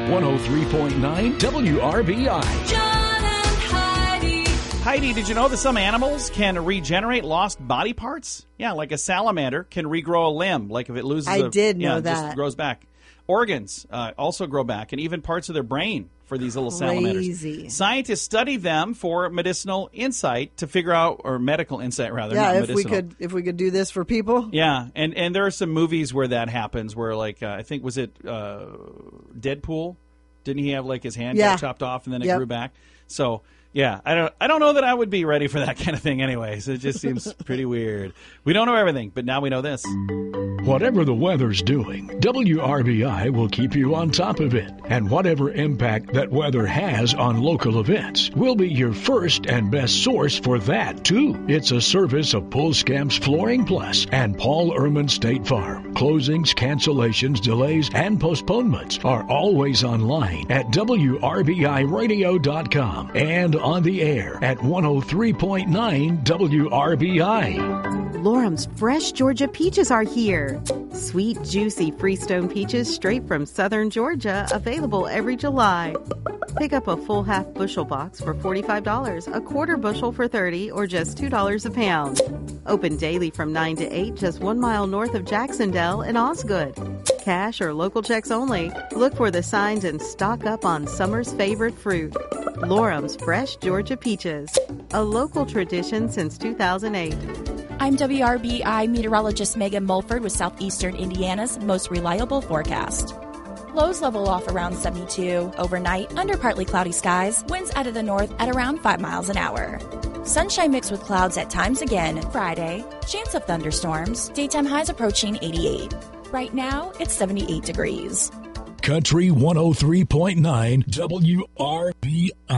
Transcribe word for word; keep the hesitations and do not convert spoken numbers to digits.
one oh three point nine W R B I. John and Heidi. Heidi, did you know that some animals can regenerate lost body parts? Yeah, like a salamander can regrow a limb, like if it loses I a, did know yeah, it that. just grows back. Organs uh, also grow back, and even parts of their brain for these little salamanders. Crazy. Scientists study them for medicinal insight to figure out, or medical insight rather. Yeah, not if medicinal. we could, if we could do this for people. Yeah, and, and there are some movies where that happens, where like uh, I think was it uh, Deadpool? Didn't he have like his hand Yeah. got chopped off and then it Yep. grew back? So yeah, I don't I don't know that I would be ready for that kind of thing anyway. So it just seems pretty weird. We don't know everything, but now we know this. Whatever the weather's doing, W R B I will keep you on top of it. And whatever impact that weather has on local events, we'll be your first and best source for that, too. It's a service of Pulskamps Flooring Plus and Paul Ehrman State Farm. Closings, cancellations, delays, and postponements are always online at W R B I radio dot com and on the air at one oh three point nine W R B I. Lorum's fresh Georgia peaches are here. Sweet, juicy Freestone peaches straight from southern Georgia, available every July. Pick up a full half bushel box for forty-five dollars, a quarter bushel for thirty dollars, or just two dollars a pound. Open daily from nine to eight, just one mile north of Jacksonville and Osgood. Cash or local checks only. Look for the signs and stock up on summer's favorite fruit. Lorum's Fresh Georgia Peaches, a local tradition since two thousand eight. I'm W R B I meteorologist Megan Mulford with Southeastern Indiana's most reliable forecast. Lows level off around seventy-two. Overnight, under partly cloudy skies. Winds out of the north at around five miles an hour. Sunshine mixed with clouds at times again. Friday, chance of thunderstorms. Daytime highs approaching eighty-eight. Right now, it's seventy-eight degrees. Country one oh three point nine W R B